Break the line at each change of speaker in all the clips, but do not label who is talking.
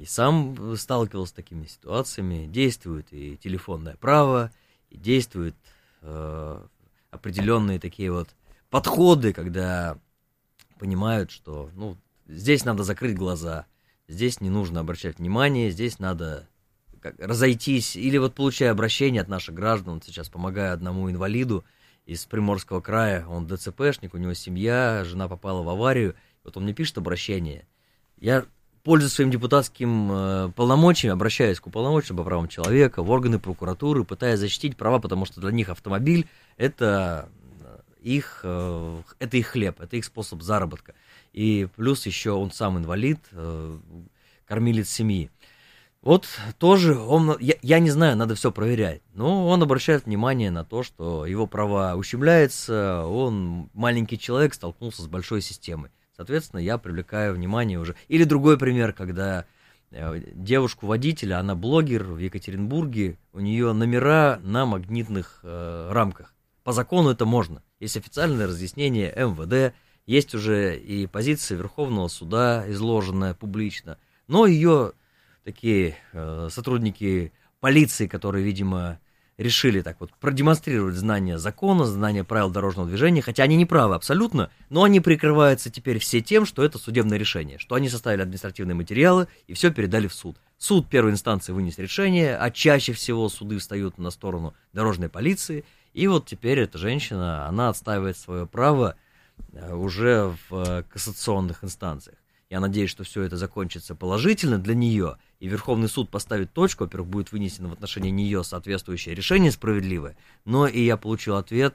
сам сталкивался с такими ситуациями. Действует и телефонное право, и действуют определенные такие вот подходы, когда понимают, что здесь надо закрыть глаза, здесь не нужно обращать внимание, здесь надо разойтись. Или вот получая обращение от наших граждан, вот сейчас помогаю одному инвалиду из Приморского края, он ДЦПшник, у него семья, жена попала в аварию, вот он мне пишет обращение. Я, пользуясь своим депутатским полномочием, обращаюсь к уполномоченному по правам человека, в органы прокуратуры, пытаясь защитить права, потому что для них автомобиль — это их хлеб, это их способ заработка. И плюс еще он сам инвалид, кормилец семьи. Вот тоже я не знаю, надо все проверять, но он обращает внимание на то, что его права ущемляются, он маленький человек, столкнулся с большой системой. Соответственно, я привлекаю внимание уже. Или другой пример, когда девушку-водителя, она блогер в Екатеринбурге, у нее номера на магнитных рамках. По закону это можно. Есть официальное разъяснение МВД, есть уже и позиция Верховного суда, изложенная публично, но ее такие сотрудники полиции, которые, видимо, решили так вот продемонстрировать знание закона, знание правил дорожного движения, хотя они не правы абсолютно, но они прикрываются теперь все тем, что это судебное решение, что они составили административные материалы и все передали в суд. Суд первой инстанции вынес решение, а чаще всего суды встают на сторону дорожной полиции, и вот теперь эта женщина, она отстаивает свое право уже в кассационных инстанциях. Я надеюсь, что все это закончится положительно для нее, и Верховный суд поставит точку, во-первых, будет вынесено в отношении нее соответствующее решение справедливое, но и я получил ответ,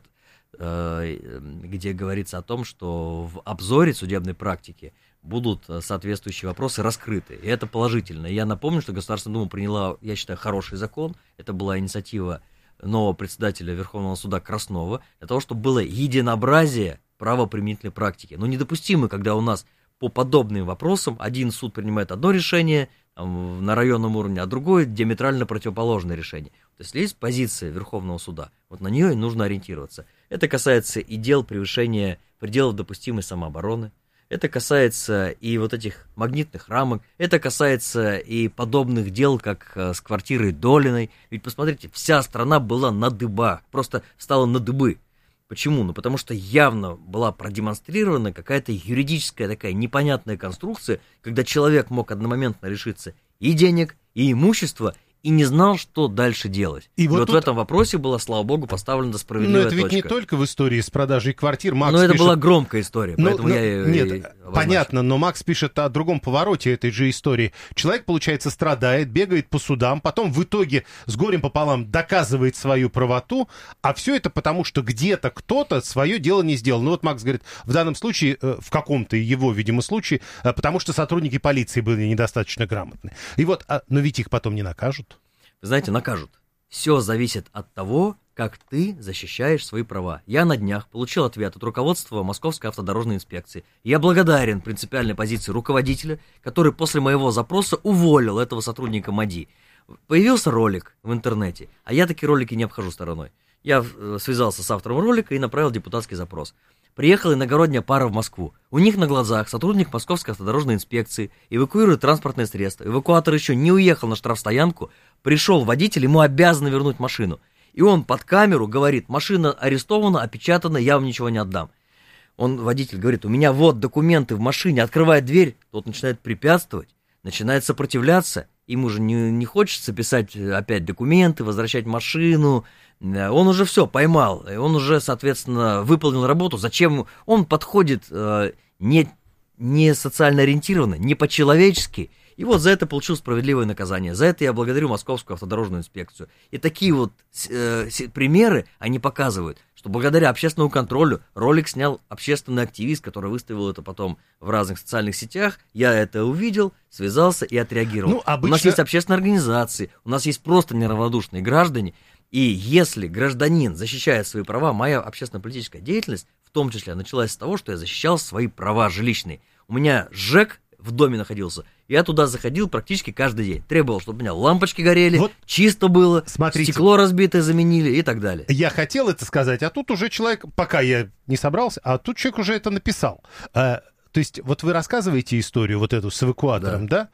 где говорится о том, что в обзоре судебной практики будут соответствующие вопросы раскрыты, и это положительно. И я напомню, что Государственная Дума приняла, я считаю, хороший закон, это была инициатива нового председателя Верховного суда Краснова, для того, чтобы было единообразие правоприменительной практики. Но недопустимо, когда у нас по подобным вопросам один суд принимает одно решение на районном уровне, а другое диаметрально противоположное решение. То есть есть позиция Верховного суда, вот на нее и нужно ориентироваться. Это касается и дел превышения пределов допустимой самообороны, это касается и вот этих магнитных рамок, это касается и подобных дел, как с квартирой Долиной. Ведь посмотрите, вся страна была на дыбах, просто встала на дыбы. Почему? Ну, потому что явно была продемонстрирована какая-то юридическая такая непонятная конструкция, когда человек мог одномоментно лишиться и денег, и имущества, и не знал, что дальше делать. И вот в этом вопросе была, слава богу, поставлена справедливая точка.
Но это ведь не только в истории с продажей квартир. Макс
это
пишет...
была громкая история, поэтому я
Нет, понятно, но Макс пишет о другом повороте этой же истории. Человек, получается, страдает, бегает по судам, потом в итоге с горем пополам доказывает свою правоту, а все это потому, что где-то кто-то свое дело не сделал. Ну вот Макс говорит, в данном случае, в каком-то его, видимо, случае, потому что сотрудники полиции были недостаточно грамотны. И вот, но ведь их потом не накажут.
Вы знаете, накажут. Все зависит от того, как ты защищаешь свои права. Я на днях получил ответ от руководства Московской автодорожной инспекции. Я благодарен принципиальной позиции руководителя, который после моего запроса уволил этого сотрудника МАДИ. Появился ролик в интернете, а я такие ролики не обхожу стороной. Я связался с автором ролика и направил депутатский запрос. Приехала иногородняя пара в Москву. У них на глазах сотрудник Московской автодорожной инспекции эвакуирует транспортное средство. Эвакуатор еще не уехал на штрафстоянку, пришел водитель, ему обязаны вернуть машину. И он под камеру говорит, машина арестована, опечатана, я вам ничего не отдам. Водитель говорит, у меня вот документы в машине, открывает дверь, тот начинает препятствовать, начинает сопротивляться. Ему же не хочется писать опять документы, возвращать машину. Он уже все поймал, он уже, соответственно, выполнил работу. Зачем? Он подходит не социально ориентированно, не по-человечески. И вот за это получил справедливое наказание. За это я благодарю Московскую автодорожную инспекцию. И такие вот примеры, они показывают, что благодаря общественному контролю ролик снял общественный активист, который выставил это потом в разных социальных сетях. Я это увидел, связался и отреагировал. У нас есть общественные организации, у нас есть просто неравнодушные граждане. И если гражданин защищает свои права, моя общественно-политическая деятельность, в том числе, началась с того, что я защищал свои права жилищные. У меня ЖЭК в доме находился, я туда заходил практически каждый день. Требовал, чтобы у меня лампочки горели, чисто было, стекло разбитое заменили и так далее.
Я хотел это сказать, а тут уже человек, пока я не собрался, а тут человек уже это написал. То есть вот вы рассказываете историю вот эту с эвакуатором, да?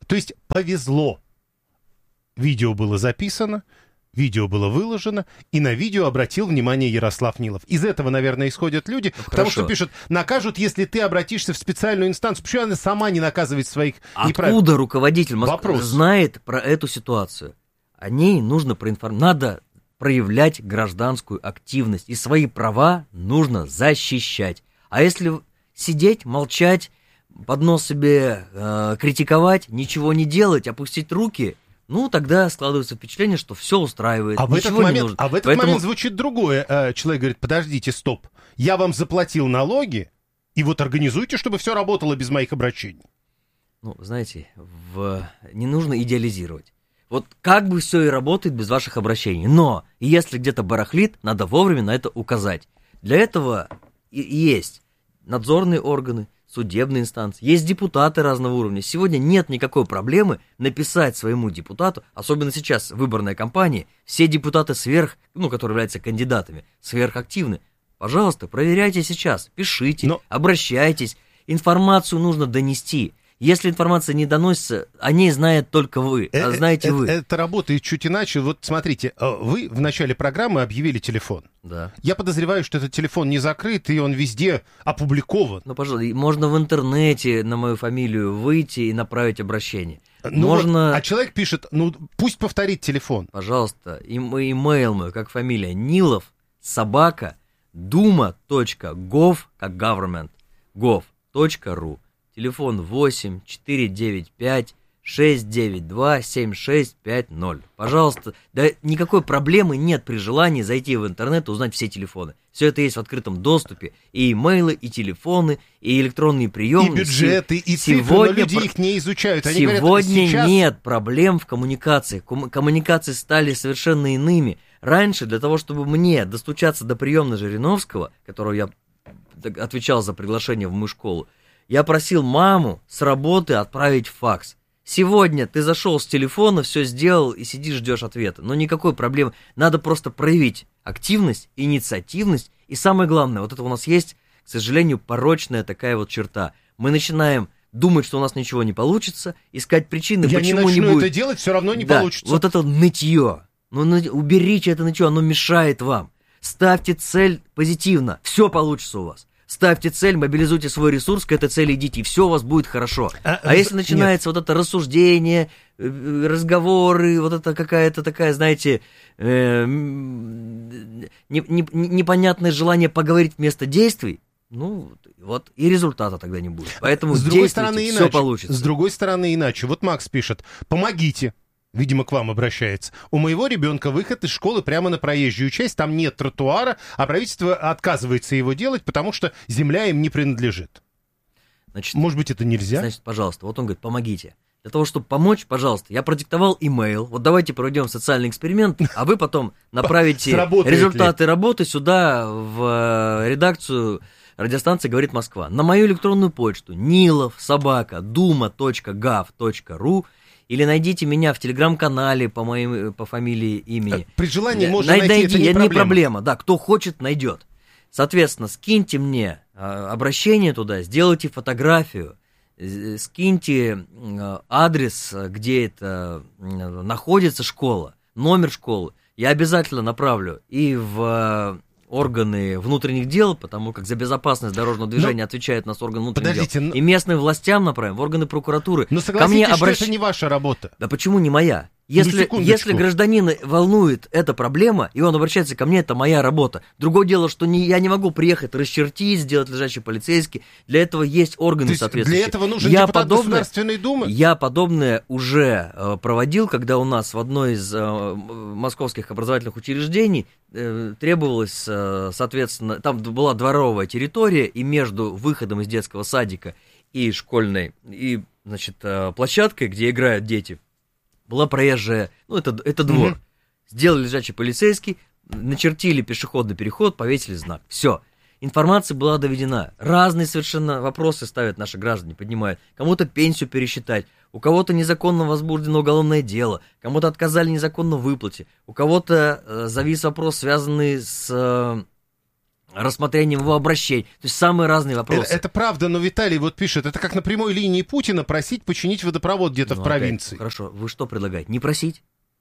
То есть повезло. Видео было записано, видео было выложено, и на видео обратил внимание Ярослав Нилов. Из этого, наверное, исходят люди, потому что пишут, накажут, если ты обратишься в специальную инстанцию. Почему она сама не наказывает своих неправильных?
Откуда руководитель Москвы знает про эту ситуацию? О ней нужно проинформировать. Надо проявлять гражданскую активность, и свои права нужно защищать. А если сидеть, молчать, под нос себе критиковать, ничего не делать, опустить руки, ну, тогда складывается впечатление, что все устраивает,
в этот момент звучит другое. Человек говорит, подождите, стоп, я вам заплатил налоги, и вот организуйте, чтобы все работало без моих обращений.
Ну, знаете, не нужно идеализировать. Вот как бы все и работает без ваших обращений. Но если где-то барахлит, надо вовремя на это указать. Для этого и есть надзорные органы, судебные инстанции, есть депутаты разного уровня. Сегодня нет никакой проблемы написать своему депутату, особенно сейчас выборная кампания, все депутаты которые являются кандидатами, сверхактивны. Пожалуйста, проверяйте сейчас, пишите, обращайтесь. Информацию нужно донести. Если информация не доносится, о ней знает только вы, а знаете вы.
Это работает чуть иначе. Вот смотрите, вы в начале программы объявили телефон.
Да.
Я подозреваю, что этот телефон не закрыт, и он везде опубликован.
Ну, пожалуйста, можно в интернете на мою фамилию выйти и направить обращение.
А человек пишет, пусть повторит телефон.
Пожалуйста, имейл мой, как фамилия, Нилов, @duma.gov, как government, gov.ru. Телефон 8-495-692-7650. Пожалуйста, да никакой проблемы нет при желании зайти в интернет и узнать все телефоны. Все это есть в открытом доступе. И имейлы, и телефоны, и электронные приемы.
И бюджеты, и цифры, но люди их не изучают. Они
сегодня говорят, нет проблем в коммуникации. Коммуникации стали совершенно иными. Раньше для того, чтобы мне достучаться до приемной Жириновского, которого я отвечал за приглашение в мою школу, я просил маму с работы отправить факс. Сегодня ты зашел с телефона, все сделал и сидишь, ждешь ответа. Но никакой проблемы. Надо просто проявить активность, инициативность. И самое главное, вот это у нас есть, к сожалению, порочная такая вот черта. Мы начинаем думать, что у нас ничего не получится, искать причины, почему не будет.
Это делать, все равно не получится.
Вот это нытье. Уберите это нытье, оно мешает вам. Ставьте цель позитивно, все получится у вас. Ставьте цель, мобилизуйте свой ресурс, к этой цели идите, и все у вас будет хорошо. А если начинается вот это рассуждение, разговоры, вот это какая-то такая, знаете, непонятное желание поговорить вместо действий, вот и результата тогда не будет. Поэтому действуйте, все получится.
С другой стороны иначе. Вот Макс пишет, помогите. Видимо, к вам обращается. У моего ребенка выход из школы прямо на проезжую часть, там нет тротуара, а правительство отказывается его делать, потому что земля им не принадлежит. Значит, может быть, это нельзя?
Значит, пожалуйста, вот он говорит, помогите. Для того, чтобы помочь, пожалуйста, я продиктовал имейл, вот давайте проведем социальный эксперимент, а вы потом направите результаты работы сюда, в редакцию радиостанции «Говорит Москва». На мою электронную почту nilov@duma.gov.ru или найдите меня в телеграм-канале по фамилии, имени.
При желании можно найти, это не проблема.
Да, кто хочет, найдет. Соответственно, скиньте мне обращение туда, сделайте фотографию, скиньте адрес, где это находится школа, номер школы. Я обязательно направлю и в органы внутренних дел, потому как за безопасность дорожного движения отвечает у нас орган внутренних дел. И местным властям направим, в органы прокуратуры.
Но согласитесь, что это не ваша работа.
Да почему не моя? Если гражданина волнует эта проблема, и он обращается ко мне, это моя работа. Другое дело, что я не могу приехать, расчертить, сделать лежачий полицейский. Для этого есть органы соответствующие.
Для этого нужен депутат Государственной Думы?
Я подобное уже проводил, когда у нас в одной из московских образовательных учреждений требовалось, соответственно, там была дворовая территория, и между выходом из детского садика и школьной, и, площадкой, где играют дети, была проезжая, это двор. Сделали лежачий полицейский, начертили пешеходный переход, повесили знак. Все. Информация была доведена. Разные совершенно вопросы ставят наши граждане, поднимают. Кому-то пенсию пересчитать, у кого-то незаконно возбуждено уголовное дело, кому-то отказали незаконно в выплате, у кого-то завис вопрос, связанный с рассмотрением его обращений. То есть самые разные вопросы.
Это правда, но Виталий вот пишет, это как на прямой линии Путина просить починить водопровод где-то в провинции.
Опять, хорошо, вы что предлагаете? Не просить?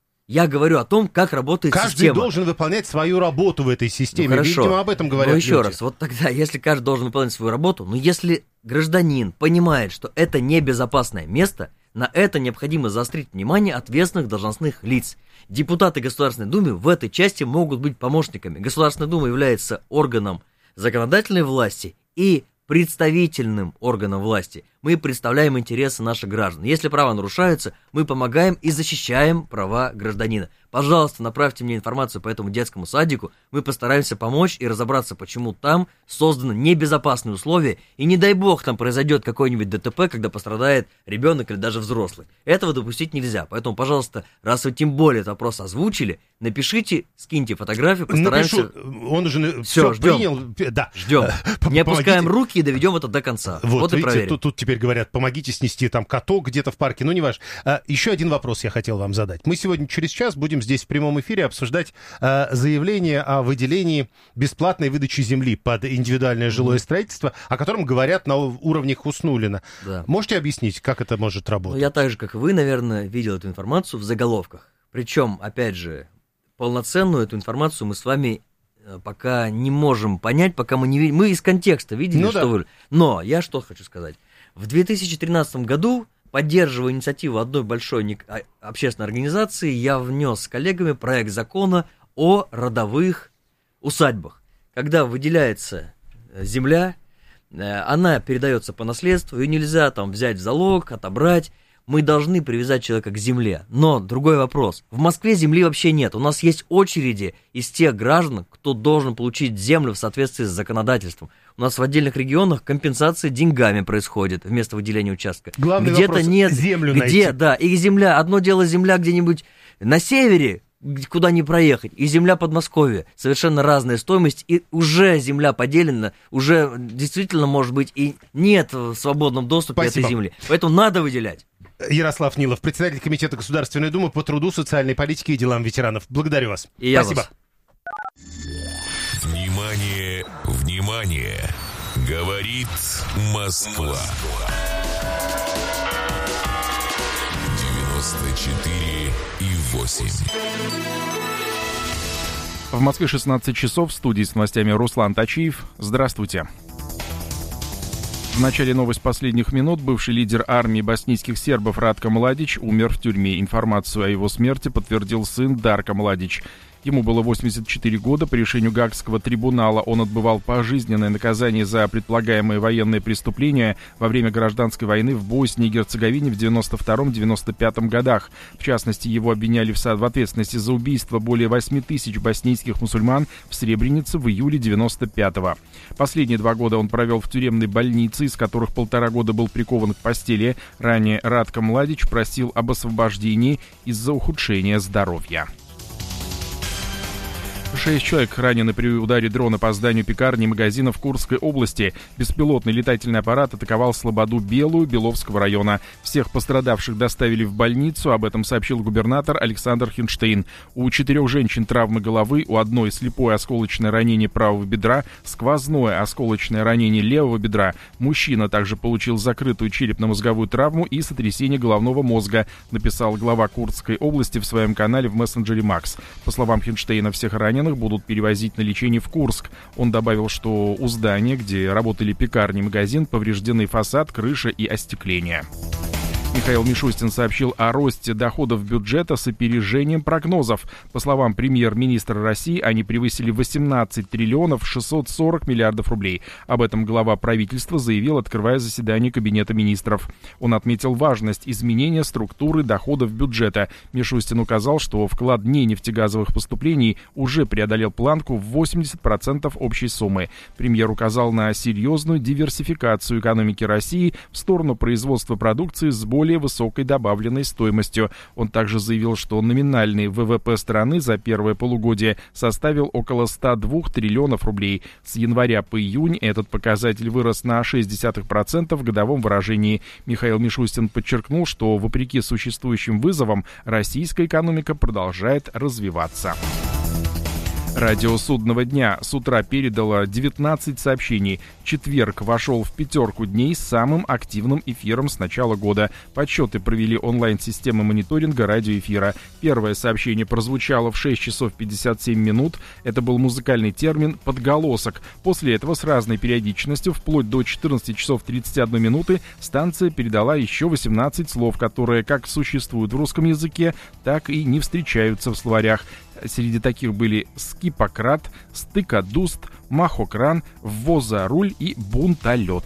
Я говорю о том, как работает
каждый
система.
Каждый должен выполнять свою работу в этой системе.
Ну, хорошо.
Видимо, об этом говорят
люди.
Но
еще раз, вот тогда, если каждый должен выполнять свою работу, но если гражданин понимает, что это небезопасное место, на это необходимо заострить внимание ответственных должностных лиц. Депутаты Государственной Думы в этой части могут быть помощниками. Государственная Дума является органом законодательной власти и представительным органом власти. Мы представляем интересы наших граждан. Если права нарушаются, мы помогаем и защищаем права гражданина. Пожалуйста, направьте мне информацию по этому детскому садику. Мы постараемся помочь и разобраться, почему там созданы небезопасные условия. И не дай бог там произойдет какой-нибудь ДТП, когда пострадает ребенок или даже взрослый. Этого допустить нельзя. Поэтому, пожалуйста, раз вы тем более этот вопрос озвучили, напишите, скиньте фотографию, постараемся...
Напишу, он уже
все
принял. Да.
Ждем. Не опускаем руки и доведем это до конца. Вот и
видите,
проверим.
Тут теперь говорят, помогите снести там каток где-то в парке, ну не важно. Еще один вопрос я хотел вам задать. Мы сегодня через час будем здесь в прямом эфире обсуждать заявление о выделении бесплатной выдачи земли под индивидуальное жилое строительство, о котором говорят на уровне Хуснуллина. Да. Можете объяснить, как это может работать?
Ну, я так же, как и вы, наверное, видел эту информацию в заголовках. Причем, опять же, полноценную эту информацию мы с вами пока не можем понять, пока мы не видим. Мы из контекста видели,
ну,
что
да.
вы... Но я что хочу сказать. В 2013 году, поддерживая инициативу одной большой общественной организации, я внес с коллегами проект закона о родовых усадьбах. Когда выделяется земля, она передается по наследству, ее нельзя там взять в залог, отобрать. Мы должны привязать человека к земле. Но другой вопрос. В Москве земли вообще нет. У нас есть очереди из тех граждан, кто должен получить землю в соответствии с законодательством. У нас в отдельных регионах компенсация деньгами происходит вместо выделения участка.
Главный
где-то
вопрос
нет
землю
где,
найти.
Да, и земля. Одно дело земля где-нибудь на севере, куда не проехать, и земля Подмосковья. Совершенно разная стоимость, и уже земля поделена, уже действительно, может быть, и нет в свободном доступе этой земли. Поэтому надо выделять.
Ярослав Нилов, председатель Комитета Государственной Думы по труду, социальной политике и делам ветеранов. Благодарю вас.
И я
Спасибо.
Вас. Внимание, внимание! Говорит Москва. 94,8.
В Москве 16 часов. В студии с новостями Руслан Тачиев. Здравствуйте. В начале новость последних минут. Бывший лидер армии боснийских сербов Ратко Младич умер в тюрьме. Информацию о его смерти подтвердил сын Дарко Младич. Ему было 84 года. По решению Гаагского трибунала он отбывал пожизненное наказание за предполагаемые военные преступления во время гражданской войны в Боснии и Герцеговине в 92-95 годах. В частности, его обвиняли в ответственности за убийство более 8 тысяч боснийских мусульман в Сребренице в июле 95-го. Последние 2 года он провел в тюремной больнице, из которых 1,5 года был прикован к постели. Ранее Ратко Младич просил об освобождении из-за ухудшения здоровья. 6 человек ранены при ударе дрона по зданию пекарни и магазина в Курской области. Беспилотный летательный аппарат атаковал Слободу Белую Беловского района. Всех пострадавших доставили в больницу, об этом сообщил губернатор Александр Хинштейн. У 4 женщин травмы головы, у одной слепое осколочное ранение правого бедра, сквозное осколочное ранение левого бедра. Мужчина также получил закрытую черепно-мозговую травму и сотрясение головного мозга, написал глава Курской области в своем канале в мессенджере Макс. По словам Хинштейна, всех раненых будут перевозить на лечение в Курск. Он добавил, что у здания, где работали пекарни и магазин, повреждены фасад, крыша и остекление. Михаил Мишустин сообщил о росте доходов бюджета с опережением прогнозов. По словам премьер-министра России, они превысили 18 триллионов 640 миллиардов рублей. Об этом глава правительства заявил, открывая заседание Кабинета министров. Он отметил важность изменения структуры доходов бюджета. Мишустин указал, что вклад нефтегазовых поступлений уже преодолел планку в 80% общей суммы. Премьер указал на серьезную диверсификацию экономики России в сторону производства продукции с более высокой добавленной стоимостью. Он также заявил, что номинальный ВВП страны за первое полугодие составил около 102 триллионов рублей. С января по июнь этот показатель вырос на 0,6% в годовом выражении. Михаил Мишустин подчеркнул, что вопреки существующим вызовам российская экономика продолжает развиваться. Радио Судного дня с утра передало 19 сообщений. Четверг вошел в 5 дней с самым активным эфиром с начала года. Подсчеты провели онлайн-системы мониторинга радиоэфира. Первое сообщение прозвучало в 6 часов 57 минут. Это был музыкальный термин «подголосок». После этого с разной периодичностью, вплоть до 14 часов 31 минуты, станция передала еще 18 слов, которые как существуют в русском языке, так и не встречаются в словарях. Среди таких были скипократ, стыкодуст, махокран, ввозаруль и бунтолет.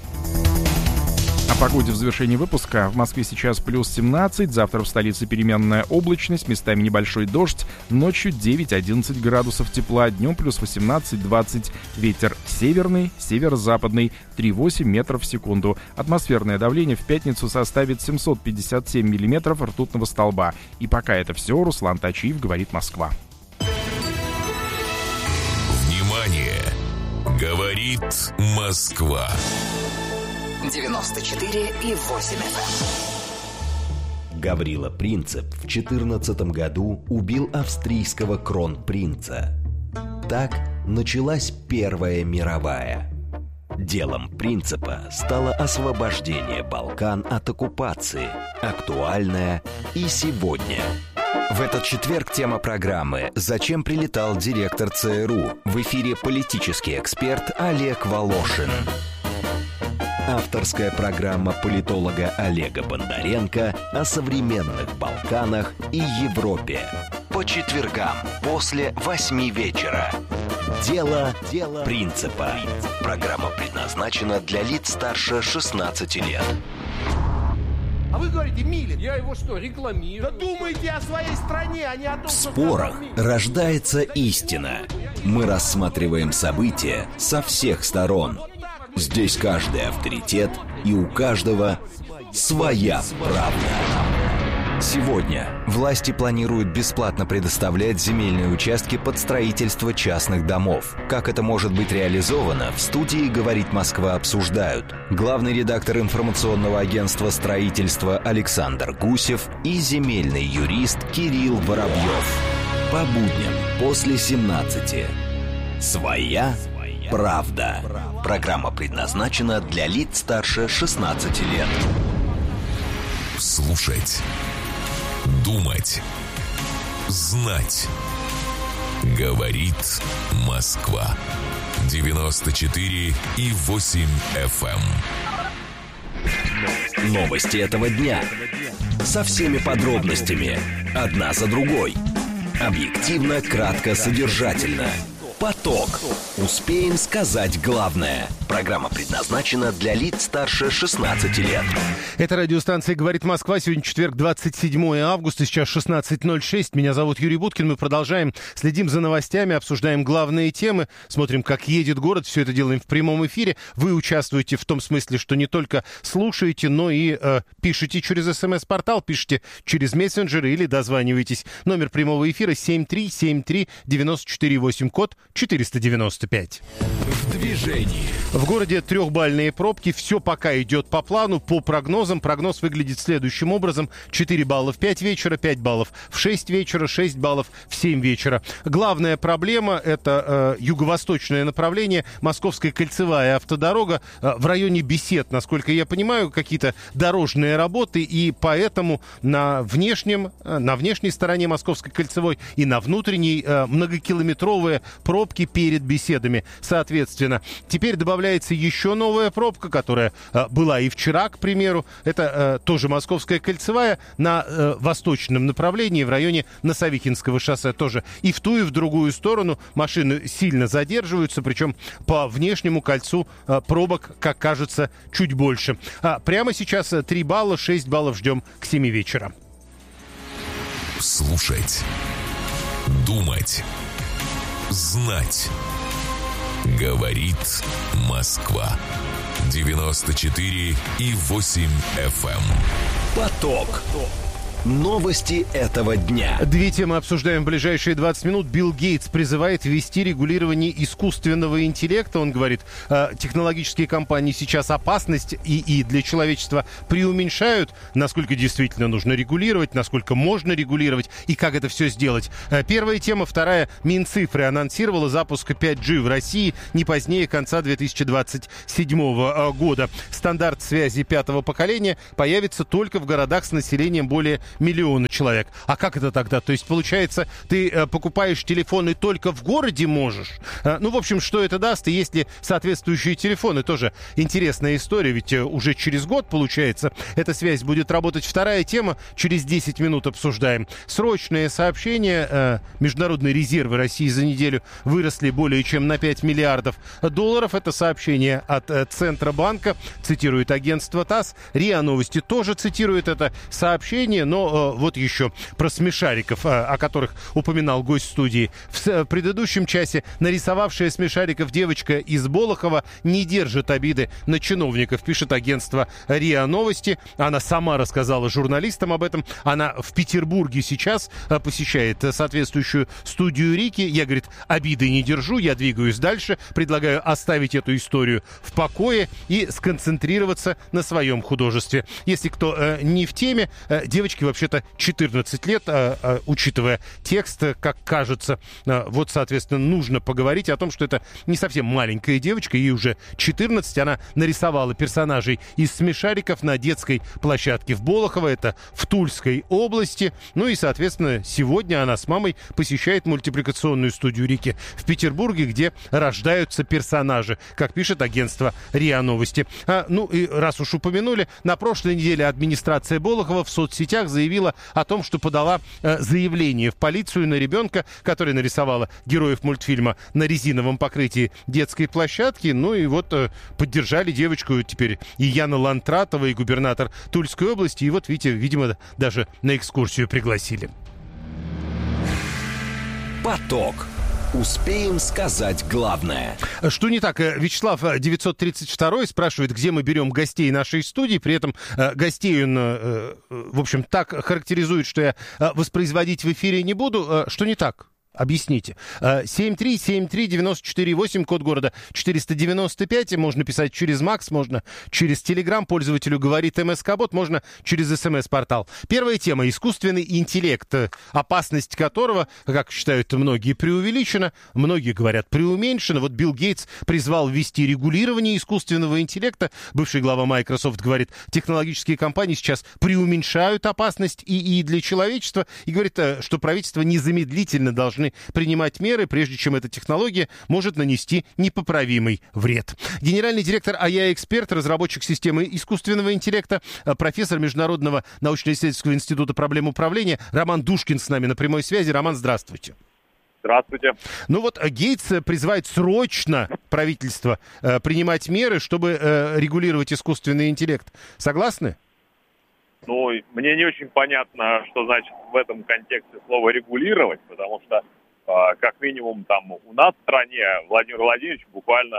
О погоде в завершении выпуска. В Москве сейчас плюс 17, завтра в столице переменная облачность, местами небольшой дождь, ночью 9-11 градусов тепла, днем плюс 18-20, ветер северный, северо-западный, 3,8 метров в секунду. Атмосферное давление в пятницу составит 757 миллиметров ртутного столба. И пока это все, Руслан Тачиев, говорит Москва.
Внимание! Говорит Москва.
94,8 FM.
Гаврила Принцип в 14 году убил австрийского кронпринца. Так началась Первая мировая. Делом Принципа стало освобождение Балкан от оккупации, актуальное и сегодня. В этот четверг тема программы «Зачем прилетал директор ЦРУ?» В эфире политический эксперт Олег Волошин. Авторская программа политолога Олега Бондаренко о современных Балканах и Европе. По четвергам после 8 вечера. Дело Принципа. Программа предназначена для лиц старше 16 лет.
А вы говорите, Милин. Я его что, рекламирую? Да думайте о своей стране, а не о том,
В спорах рождается истина. Мы рассматриваем события со всех сторон. Здесь каждый авторитет, и у каждого своя правда. Сегодня власти планируют бесплатно предоставлять земельные участки под строительство частных домов. Как это может быть реализовано, в студии «Говорит Москва» обсуждают главный редактор информационного агентства строительства Александр Гусев и земельный юрист Кирилл Воробьев. По будням после 17. Своя правда. Программа предназначена для лиц старше 16 лет.
Слушать. Думать. Знать. Говорит Москва. 94,8 FM.
Новости этого дня. Со всеми подробностями. Одна за другой. Объективно, кратко, содержательно. Поток. Успеем сказать главное. Программа предназначена для лиц старше 16 лет.
Это радиостанция «Говорит Москва». Сегодня четверг, 27 августа, сейчас 16:06. Меня зовут Юрий Буткин. Мы продолжаем, следим за новостями, обсуждаем главные темы, смотрим, как едет город. Все это делаем в прямом эфире. Вы участвуете в том смысле, что не только слушаете, но и пишите через СМС-портал, пишите через мессенджеры или дозваниваетесь. Номер прямого эфира 7373948, код 495.
В движении.
В городе трехбальные пробки. Все пока идет по плану, по прогнозам. Прогноз выглядит следующим образом. 4 балла в 5 вечера, 5 баллов в 6 вечера, 6 баллов в 7 вечера. Главная проблема – это юго-восточное направление, Московская кольцевая автодорога в районе Бесед. Насколько я понимаю, какие-то дорожные работы, и поэтому на внешней стороне Московской кольцевой и на внутренней многокилометровые пробки перед Беседами. Соответственно, теперь добавляется еще новая пробка, которая была и вчера, к примеру. Это тоже Московская кольцевая на восточном направлении в районе Носовихинского шоссе. Тоже и в ту, и в другую сторону машины сильно задерживаются, причем по внешнему кольцу пробок, как кажется, чуть больше. Прямо сейчас 3 балла, 6 баллов ждем к 7 вечера.
Слушать. Думать. Знать. Говорит Москва. 94,8 FM.
Поток. Новости этого дня.
Две темы обсуждаем в ближайшие 20 минут. Билл Гейтс призывает ввести регулирование искусственного интеллекта. Он говорит, технологические компании сейчас опасность и для человечества преуменьшают. Насколько действительно нужно регулировать, насколько можно регулировать и как это все сделать. Первая тема. Вторая. Минцифры анонсировала запуск 5G в России не позднее конца 2027 года. Стандарт связи пятого поколения появится только в городах с населением более миллиона человек. А как это тогда? То есть, получается, ты покупаешь телефоны только в городе можешь? Ну, в общем, что это даст? И есть ли соответствующие телефоны? Тоже интересная история, ведь уже через год, получается, эта связь будет работать. Вторая тема. Через 10 минут обсуждаем. Срочное сообщение. Международные резервы России за неделю выросли более чем на 5 миллиардов долларов. Это сообщение от Центробанка. Цитирует агентство ТАСС. РИА Новости тоже цитирует это сообщение, но вот еще про смешариков, о которых упоминал гость студии. В предыдущем часе нарисовавшая смешариков девочка из Болохова не держит обиды на чиновников, пишет агентство РИА Новости. Она сама рассказала журналистам об этом. Она в Петербурге сейчас посещает соответствующую студию Рики. Я, говорит, обиды не держу, я двигаюсь дальше. Предлагаю оставить эту историю в покое и сконцентрироваться на своем художестве. Если кто не в теме, девочке вообще-то 14 лет, учитывая текст, как кажется. Вот, соответственно, нужно поговорить о том, что это не совсем маленькая девочка, ей уже 14. Она нарисовала персонажей из смешариков на детской площадке в Болохово, это в Тульской области. Ну и, соответственно, сегодня она с мамой посещает мультипликационную студию Рики в Петербурге, где рождаются персонажи, как пишет агентство РИА Новости. Ну и раз уж упомянули, на прошлой неделе администрация Болохова в соцсетях заявила о том, что подала заявление в полицию на ребенка, который нарисовала героев мультфильма на резиновом покрытии детской площадки. Ну и вот поддержали девочку теперь и Яна Лантратова, и губернатор Тульской области. И вот, видите, видимо, даже на экскурсию пригласили.
Поток. Успеем сказать главное.
Что не так? Вячеслав 932 спрашивает, где мы берем гостей нашей студии. При этом гостей он, в общем, так характеризует, что я воспроизводить в эфире не буду. Что не так? Объясните. 7373948, код города 495. Можно писать через Макс, можно через Телеграм. Пользователю говорит МСК-бот, можно через СМС-портал. Первая тема. Искусственный интеллект, опасность которого, как считают многие, преувеличена. Многие говорят преуменьшена. Вот Билл Гейтс призвал ввести регулирование искусственного интеллекта. Бывший глава Microsoft говорит, технологические компании сейчас преуменьшают опасность и для человечества. И говорит, что правительство незамедлительно должны принимать меры, прежде чем эта технология может нанести непоправимый вред. Генеральный директор АЯ-эксперт, разработчик системы искусственного интеллекта, профессор Международного научно-исследовательского института проблем управления Роман Душкин с нами на прямой связи. Роман, здравствуйте.
Здравствуйте.
Ну вот Гейтс призывает срочно правительство принимать меры, чтобы регулировать искусственный интеллект. Согласны?
Ну, мне не очень понятно, что значит в этом контексте слово «регулировать», потому что, как минимум, там у нас в стране Владимир Владимирович буквально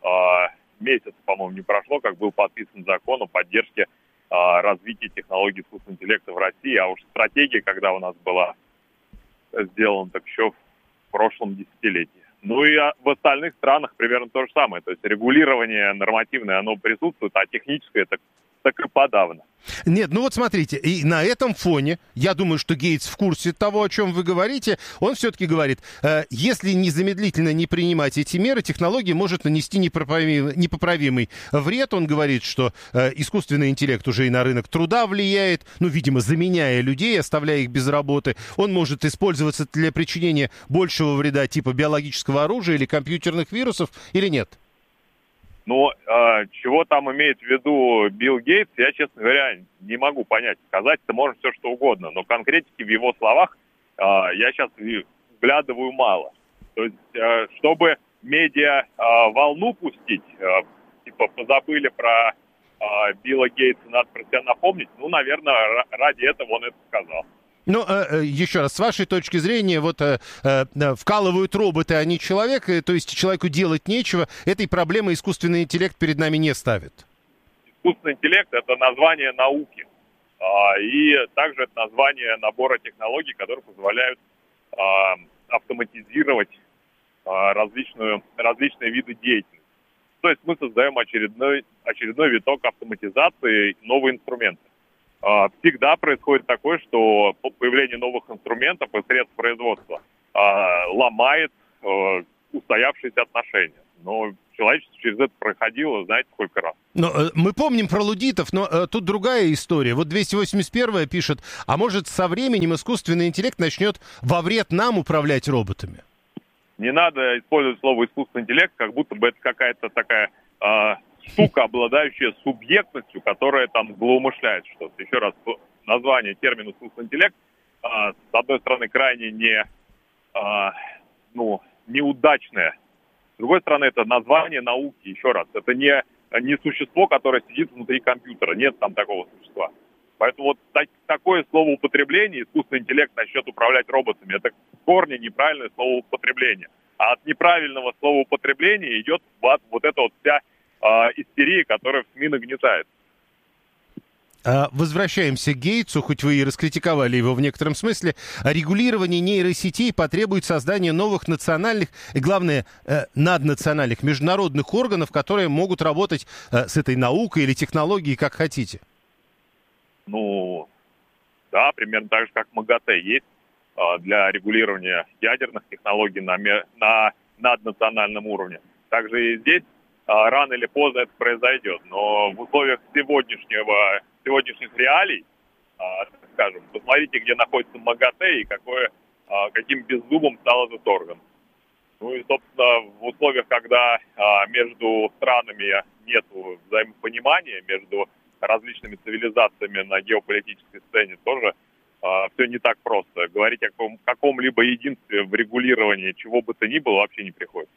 месяц, по-моему, не прошло, как был подписан закон о поддержке развития технологий искусственного интеллекта в России, а уж стратегия, когда у нас была сделана, так еще в прошлом десятилетии. Ну и в остальных странах примерно то же самое, то есть регулирование нормативное, оно присутствует, а техническое так и подавно.
Нет, ну вот смотрите, и на этом фоне, я думаю, что Гейтс в курсе того, о чем вы говорите, он все-таки говорит, если незамедлительно не принимать эти меры, технология может нанести непоправимый вред. Он говорит, что искусственный интеллект уже и на рынок труда влияет, ну, видимо, заменяя людей, оставляя их без работы. Он может использоваться для причинения большего вреда типа биологического оружия или компьютерных вирусов, или нет?
Но чего там имеет в виду Билл Гейтс, я, честно говоря, не могу понять. Сказать-то можно все, что угодно, но конкретики в его словах я сейчас вглядываю мало. То есть, чтобы медиа волну пустить, типа позабыли про Билла Гейтса, надо про себя напомнить, ну, наверное, ради этого он это сказал.
Ну, еще раз, с вашей точки зрения, вот вкалывают роботы, а не человек, то есть человеку делать нечего, этой проблемы искусственный интеллект перед нами не ставит.
Искусственный интеллект – это название науки. И также это название набора технологий, которые позволяют автоматизировать различные виды деятельности. То есть мы создаем очередной виток автоматизации, новые инструменты. Всегда происходит такое, что появление новых инструментов и средств производства ломает устоявшиеся отношения. Но человечество через это проходило, знаете, сколько раз.
Но, мы помним про лудитов, но тут другая история. Вот 281 пишет, а может со временем искусственный интеллект начнет во вред нам управлять роботами?
Не надо использовать слово искусственный интеллект, как будто бы это какая-то такая штука, обладающая субъектностью, которая там злоумышляет что-то. Еще раз, название термина искусственный интеллект, с одной стороны, крайне неудачное. С другой стороны, это название науки, еще раз. Это не существо, которое сидит внутри компьютера. Нет там такого существа. Поэтому вот такое словоупотребление, искусственный интеллект начнет управлять роботами, это в корне неправильное словоупотребление. А от неправильного словоупотребления идет вот эта вот вся истерия, которая в СМИ нагнетает.
Возвращаемся к Гейтсу, хоть вы и раскритиковали его в некотором смысле. Регулирование нейросетей потребует создания новых национальных и, главное, наднациональных международных органов, которые могут работать с этой наукой или технологией, как хотите.
Ну, да, примерно так же, как МАГАТЭ есть для регулирования ядерных технологий на наднациональном уровне. Также и здесь рано или поздно это произойдет. Но в условиях сегодняшних реалий, скажем, посмотрите, где находится МАГАТЭ и каким беззубым стал этот орган. Ну и, собственно, в условиях, когда между странами нет взаимопонимания, между различными цивилизациями на геополитической сцене, тоже все не так просто. Говорить о каком-либо единстве в регулировании чего бы то ни было вообще не приходится.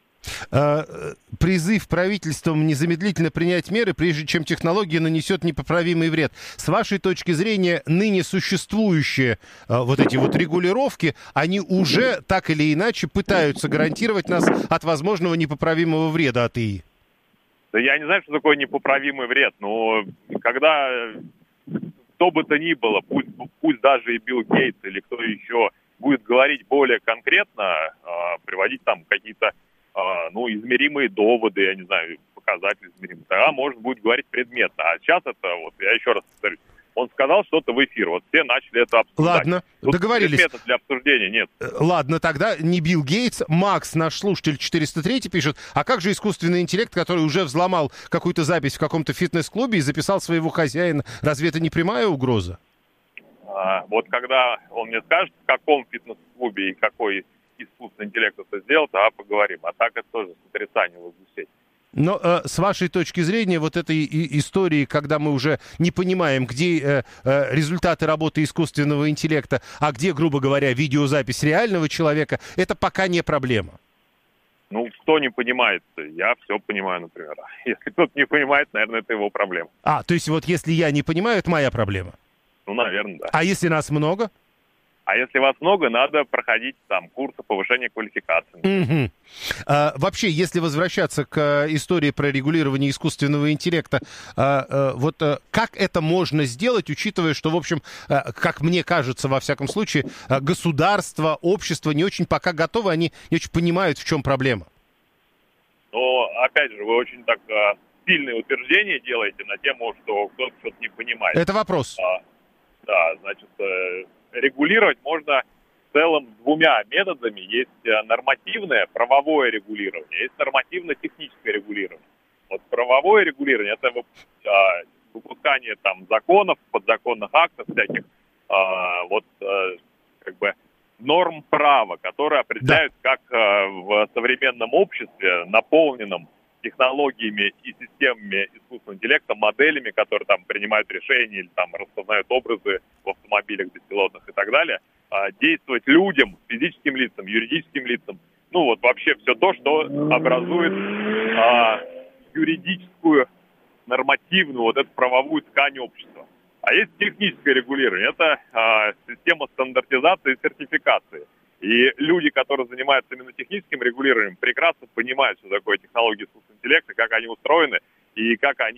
Призыв правительством незамедлительно принять меры, прежде чем технология нанесет непоправимый вред. С вашей точки зрения, ныне существующие вот эти вот регулировки, они уже так или иначе пытаются гарантировать нас от возможного непоправимого вреда от ИИ?
Да я не знаю, что такое непоправимый вред, но когда кто бы то ни было, пусть даже и Билл Гейтс или кто еще будет говорить более конкретно, приводить там какие-то измеримые доводы, я не знаю, показатели измеримые, тогда может будет говорить предметно. А сейчас это, вот я еще раз повторюсь, он сказал что-то в эфир, вот все начали это обсуждать.
Ладно,
тут
договорились.
Предмета для обсуждения нет.
Ладно, тогда не Билл Гейтс, Макс, наш слушатель 403 пишет, а как же искусственный интеллект, который уже взломал какую-то запись в каком-то фитнес-клубе и записал своего хозяина? Разве это не прямая угроза?
Вот когда он мне скажет, в каком фитнес-клубе и какой искусственный интеллект это сделал, тогда поговорим. А так это тоже с отрицанием возмущения.
Но с вашей точки зрения, вот этой истории, когда мы уже не понимаем, где результаты работы искусственного интеллекта, а где, грубо говоря, видеозапись реального человека, это пока не проблема.
Ну, кто не понимает, я все понимаю, например. Если кто-то не понимает, наверное, это его проблема.
То есть вот если я не понимаю, это моя проблема?
Ну, наверное, да.
А если нас много?
А если вас много, надо проходить там курсы повышения квалификации.
Угу. Вообще, если возвращаться к истории про регулирование искусственного интеллекта, как это можно сделать, учитывая, что, в общем, как мне кажется, во всяком случае, государство, общество не очень пока готовы, они не очень понимают, в чем проблема?
Но, опять же, вы очень так сильные утверждения делаете на тему, что кто-то что-то не понимает.
Это вопрос.
Да, значит, регулировать можно в целом двумя методами. Есть нормативное, правовое регулирование, есть нормативно-техническое регулирование. Вот правовое регулирование – это выпускание там законов, подзаконных актов всяких, норм права, которые определяют, как в современном обществе, наполненном технологиями и системами искусственного интеллекта, моделями, которые там принимают решения или там распознают образы в автомобилях беспилотных и так далее, действовать людям, физическим лицам, юридическим лицам, вообще все то, что образует юридическую, нормативную, эту правовую ткань общества. А есть техническое регулирование, это система стандартизации и сертификации. И люди, которые занимаются именно техническим регулированием, прекрасно понимают, что такое технологии искусственного интеллекта, как они устроены и как они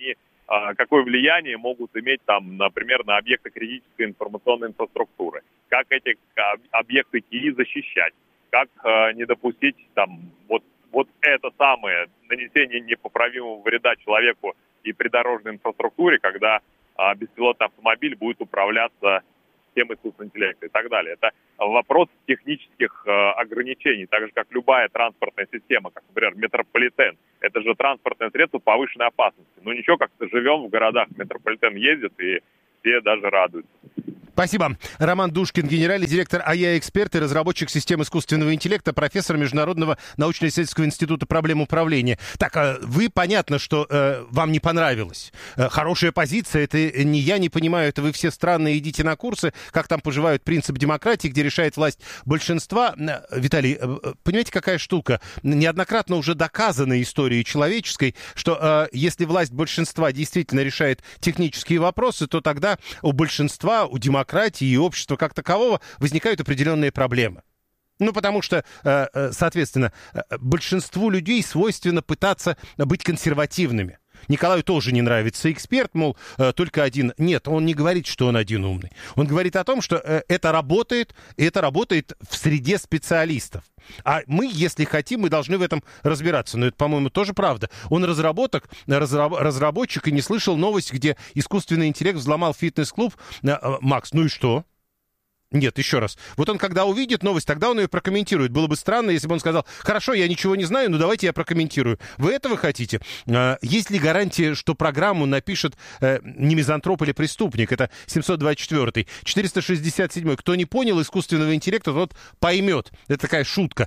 какое влияние могут иметь там, например, на объекты критической информационной инфраструктуры, как эти объекты КИИ защищать, как не допустить там вот это самое нанесение непоправимого вреда человеку и придорожной инфраструктуре, когда беспилотный автомобиль будет управляться системой искусственного интеллекта и так далее. Это вопрос технических ограничений, так же, как любая транспортная система, как, например, метрополитен. Это же транспортное средство повышенной опасности. Но ничего, как-то живем в городах, метрополитен ездит, и все даже радуются.
Спасибо. Роман Душкин, генеральный директор АЯ-эксперт и разработчик систем искусственного интеллекта, профессор Международного научно-исследовательского института проблем управления. Так, вы, понятно, что вам не понравилось. Хорошая позиция, это не я не понимаю, это вы все странные, идите на курсы, как там поживают принцип демократии, где решает власть большинства. Виталий, понимаете, какая штука? Неоднократно уже доказано историей человеческой, что если власть большинства действительно решает технические вопросы, то тогда у большинства, у демократии и общества как такового возникают определенные проблемы. Ну, потому что, соответственно, большинству людей свойственно пытаться быть консервативными. Николаю тоже не нравится эксперт, мол, только один. Нет, он не говорит, что он один умный. Он говорит о том, что это работает в среде специалистов. А мы, если хотим, мы должны в этом разбираться. Но это, по-моему, тоже правда. Он разработчик и не слышал новость, где искусственный интеллект взломал фитнес-клуб. Макс, ну и что? Нет, еще раз. Вот он, когда увидит новость, тогда он ее прокомментирует. Было бы странно, если бы он сказал: хорошо, я ничего не знаю, но давайте я прокомментирую. Вы этого хотите? Есть ли гарантия, что программу напишет не мизантроп или преступник? Это 724-й. 467-й. Кто не понял искусственного интеллекта, тот поймет. Это такая шутка.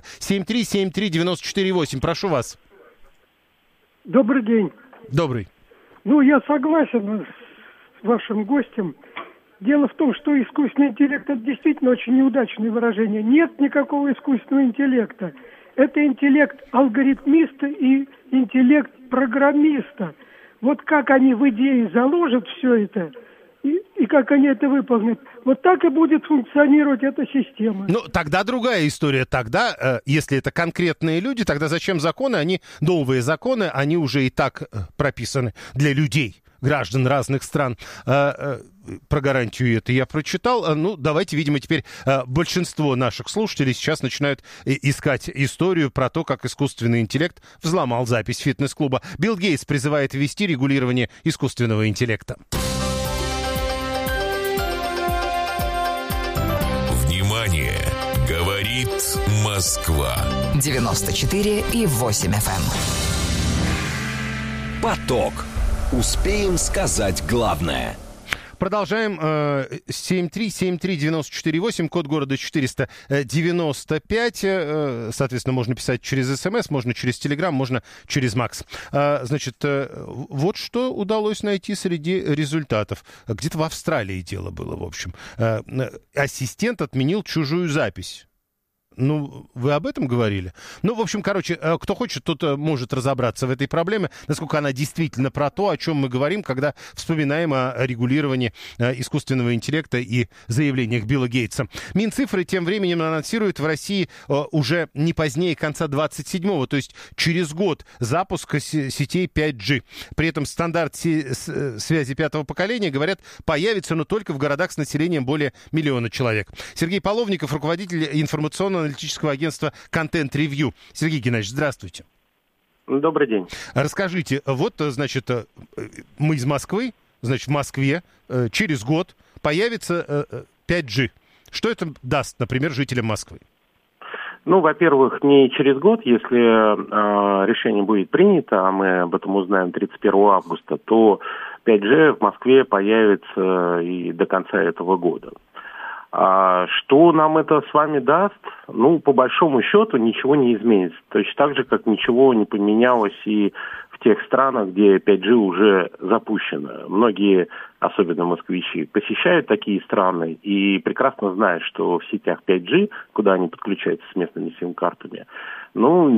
7373948. Прошу вас.
Добрый день.
Добрый.
Ну, я согласен с вашим гостем. Дело в том, что искусственный интеллект – это действительно очень неудачное выражение. Нет никакого искусственного интеллекта. Это интеллект алгоритмиста и интеллект программиста. Вот как они в идее заложат все это, и как они это выполнят, вот так и будет функционировать эта система.
Ну, тогда другая история. Тогда, если это конкретные люди, тогда зачем законы? Они, новые законы, они уже и так прописаны для людей, граждан разных стран. Про гарантию это я прочитал. Ну, давайте, видимо, теперь большинство наших слушателей сейчас начинают искать историю про то, как искусственный интеллект взломал запись фитнес-клуба. Билл Гейтс призывает ввести регулирование искусственного интеллекта.
Внимание! Говорит Москва.
94,8 FM.
Поток. Успеем сказать главное.
Продолжаем. 7373948, код города 495. Соответственно, можно писать через СМС, можно через Телеграм, можно через Макс. Значит, вот что удалось найти среди результатов. Где-то в Австралии дело было, в общем. Ассистент отменил чужую запись. Ну, вы об этом говорили? Ну, в общем, короче, кто хочет, тот может разобраться в этой проблеме, насколько она действительно про то, о чем мы говорим, когда вспоминаем о регулировании искусственного интеллекта и заявлениях Билла Гейтса. Минцифры тем временем анонсируют в России уже не позднее конца 27-го, то есть через год запуска сетей 5G. При этом стандарт связи пятого поколения, говорят, появится, но только в городах с населением более 1 миллиона человек. Сергей Половников, руководитель информационного аналитического агентства Content Review. Сергей Геннадьевич, здравствуйте.
Добрый день.
Расскажите, вот, значит, мы из Москвы, значит, в Москве через год появится 5G. Что это даст, например, жителям Москвы?
Ну, во-первых, не через год, если решение будет принято, а мы об этом узнаем 31 августа, то 5G в Москве появится и до конца этого года. Что нам это с вами даст? Ну, по большому счету, ничего не изменится. Точно так же, как ничего не поменялось и в тех странах, где 5G уже запущено. Многие, особенно москвичи, посещают такие страны и прекрасно знают, что в сетях 5G, куда они подключаются с местными сим-картами, ну,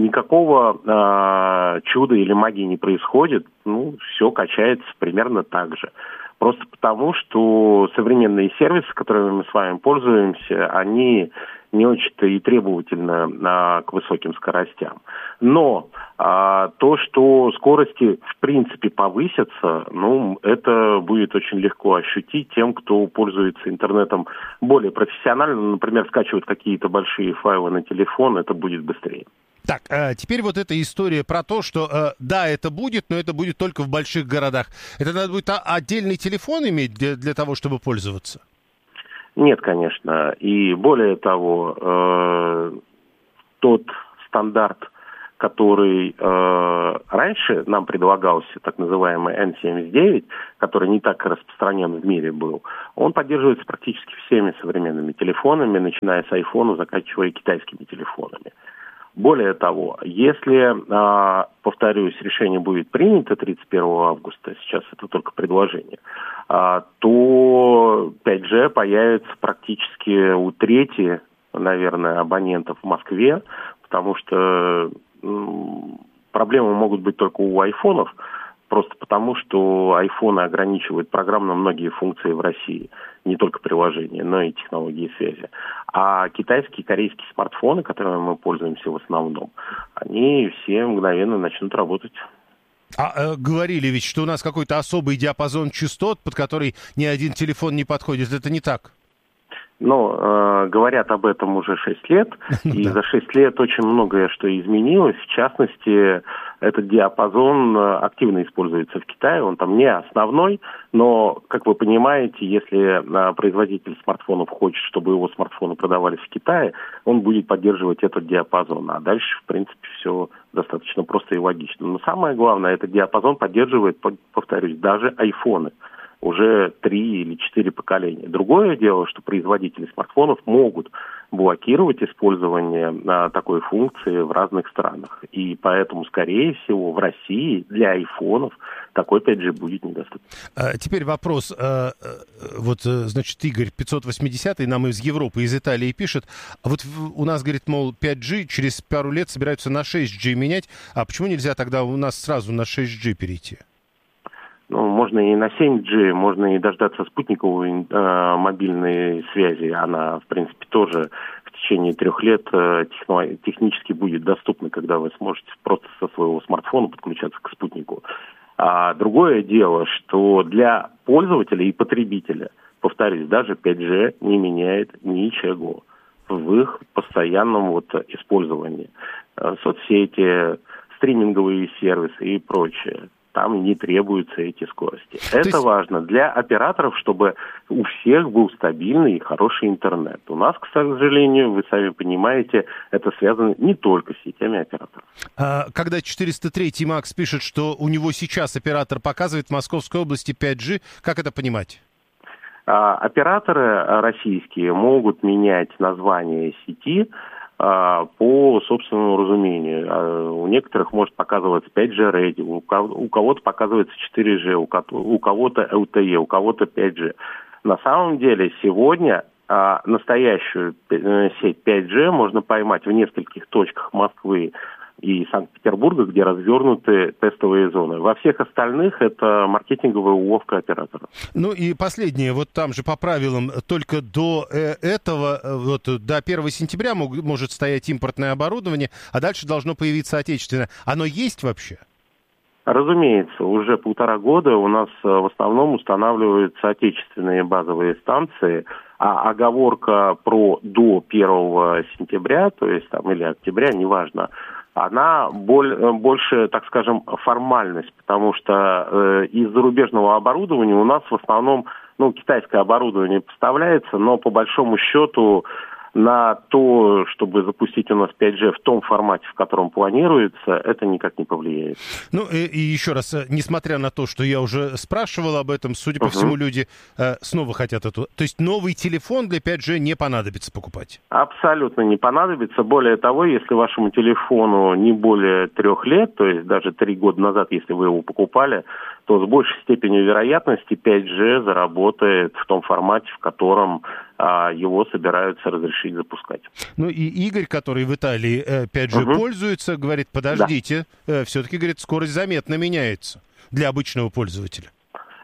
никакого чуда или магии не происходит. Ну, все качается примерно так же. Просто потому, что современные сервисы, которыми мы с вами пользуемся, они не очень-то и требовательны к высоким скоростям. Но то, что скорости в принципе повысятся, это будет очень легко ощутить тем, кто пользуется интернетом более профессионально, например, скачивает какие-то большие файлы на телефон, это будет быстрее.
Так, теперь вот эта история про то, что да, это будет, но это будет только в больших городах. Это надо будет отдельный телефон иметь для того, чтобы пользоваться?
Нет, конечно. И более того, тот стандарт, который раньше нам предлагался, так называемый N79, который не так распространен в мире был, он поддерживается практически всеми современными телефонами, начиная с айфона, заканчивая китайскими телефонами. Более того, если, повторюсь, решение будет принято 31 августа, сейчас это только предложение, то 5G появится практически у трети, наверное, абонентов в Москве, потому что проблемы могут быть только у айфонов, просто потому, что айфоны ограничивают программно многие функции в России, не только приложения, но и технологии связи. А китайские и корейские смартфоны, которыми мы пользуемся в основном, они все мгновенно начнут работать.
Говорили ведь, что у нас какой-то особый диапазон частот, под который ни один телефон не подходит. Это не так?
Говорят об этом уже 6 лет, и за 6 лет очень многое что изменилось. В частности, этот диапазон активно используется в Китае, он там не основной, но, как вы понимаете, если производитель смартфонов хочет, чтобы его смартфоны продавались в Китае, он будет поддерживать этот диапазон, а дальше, в принципе, все достаточно просто и логично. Но самое главное, этот диапазон поддерживает, повторюсь, даже айфоны. Уже 3 или 4 поколения. Другое дело, что производители смартфонов могут блокировать использование такой функции в разных странах. И поэтому, скорее всего, в России для айфонов такой 5G будет недоступен.
Теперь вопрос. Значит, Игорь 580 нам из Европы, из Италии пишет. Вот у нас, говорит, мол, 5G через пару лет собираются на 6G менять. А почему нельзя тогда у нас сразу на 6G перейти?
Можно и на 7G, можно и дождаться спутниковой мобильной связи. Она, в принципе, тоже в течение 3 лет технически будет доступна, когда вы сможете просто со своего смартфона подключаться к спутнику. А другое дело, что для пользователя и потребителя, повторюсь, даже 5G не меняет ничего в их постоянном использовании. Соцсети, стриминговые сервисы и прочее. Там не требуются эти скорости. Это важно для операторов, чтобы у всех был стабильный и хороший интернет. У нас, к сожалению, вы сами понимаете, это связано не только с сетями операторов.
Когда 403 Макс пишет, что у него сейчас оператор показывает в Московской области 5G, как это понимать?
Операторы российские могут менять название сети по собственному разумению. У некоторых может показываться 5G Ready, у кого-то показывается 4G, у кого-то LTE, у кого-то 5G. На самом деле сегодня настоящую сеть 5G можно поймать в нескольких точках Москвы и Санкт-Петербурга, где развернуты тестовые зоны. Во всех остальных это маркетинговая уловка оператора.
И последнее, там же по правилам, только до этого, до 1 сентября может стоять импортное оборудование, а дальше должно появиться отечественное. Оно есть вообще?
Разумеется, уже 1,5 года у нас в основном устанавливаются отечественные базовые станции, а оговорка про до 1 сентября, то есть или октября, неважно, она больше, так скажем, формальность, потому что из зарубежного оборудования у нас в основном, китайское оборудование поставляется, но по большому счету на то, чтобы запустить у нас 5G в том формате, в котором планируется, это никак не повлияет.
И еще раз, несмотря на то, что я уже спрашивал об этом, судя по всему, люди снова хотят эту... То есть новый телефон для 5G не понадобится покупать?
Абсолютно не понадобится. Более того, если вашему телефону не более 3 лет, то есть даже 3 года назад, если вы его покупали, то с большей степенью вероятности 5G заработает в том формате, в котором его собираются разрешить запускать.
И Игорь, который в Италии 5G пользуется, говорит, подождите, все-таки, говорит, скорость заметно меняется для обычного пользователя.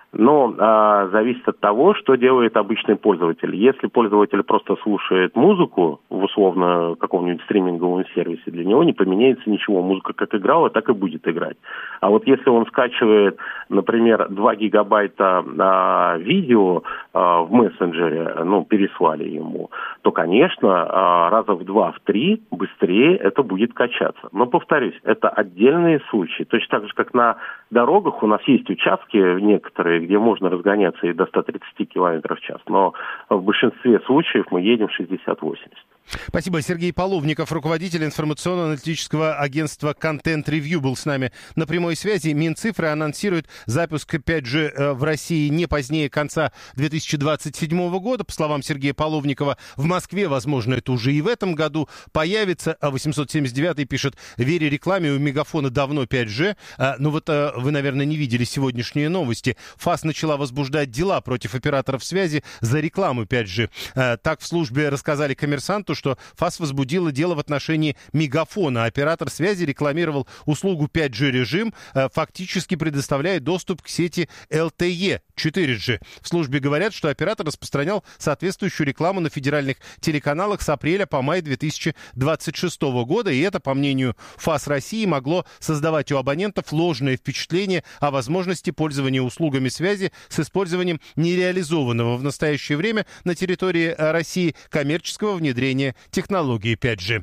Но зависит от того, что делает обычный пользователь. Если пользователь просто слушает музыку в условно каком-нибудь стриминговом сервисе, для него не поменяется ничего. Музыка как играла, так и будет играть. А вот если он скачивает, например, 2 гигабайта видео в мессенджере, переслали ему, то, конечно, раза в 2-3 быстрее это будет качаться. Но, повторюсь, это отдельные случаи. Точно так же, как на дорогах у нас есть участки некоторые, где можно разгоняться и до 130 км в час. Но в большинстве случаев мы едем 60-80.
Спасибо. Сергей Половников, руководитель информационно-аналитического агентства Content Review, был с нами на прямой связи. Минцифры анонсирует запуск 5G в России не позднее конца 2027 года. По словам Сергея Половникова, в Москве, возможно, это уже и в этом году появится. А 879-й пишет: вере рекламе, у Мегафона давно 5G. Вы, наверное, не видели сегодняшние новости. ФАС начала возбуждать дела против операторов связи за рекламу 5G. Так в службе рассказали «Коммерсанту», что ФАС возбудила дело в отношении Мегафона. Оператор связи рекламировал услугу 5G-режим, фактически предоставляя доступ к сети LTE 4G. В службе говорят, что оператор распространял соответствующую рекламу на федеральных телеканалах с апреля по май 2026 года, и это, по мнению ФАС России, могло создавать у абонентов ложное впечатление о возможности пользования услугами связи с использованием нереализованного в настоящее время на территории России коммерческого внедрения технологии 5G.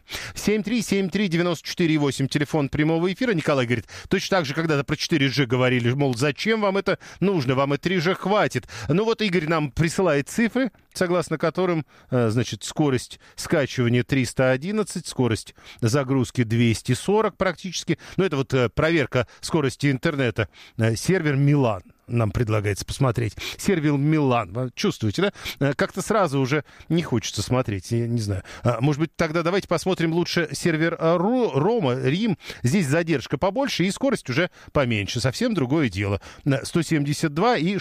7373948, телефон прямого эфира. Николай говорит, точно так же когда-то про 4G говорили, мол, зачем вам это нужно, вам и 3G хватит. Игорь нам присылает цифры, согласно которым, скорость скачивания 311, скорость загрузки 240 практически. Это проверка скорости интернета. Сервер Милан нам предлагается посмотреть. Сервер Милан. Чувствуете, да? Как-то сразу уже не хочется смотреть. Я не знаю. Может быть, тогда давайте посмотрим лучше сервер Рома, Рим. Здесь задержка побольше и скорость уже поменьше. Совсем другое дело. 172 и